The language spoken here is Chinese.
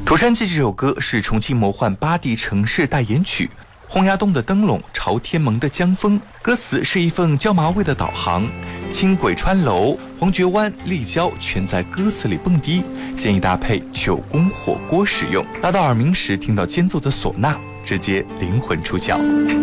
《涂山记》这首歌是重庆魔幻8D 城市代言曲，洪崖洞的灯笼，朝天盟的江风。歌词是一份椒麻味的导航，轻轨穿楼、黄觉湾、立交全在歌词里蹦迪，建议搭配9宫火锅使用。拉到耳鸣时，听到间奏的唢呐，直接灵魂出窍。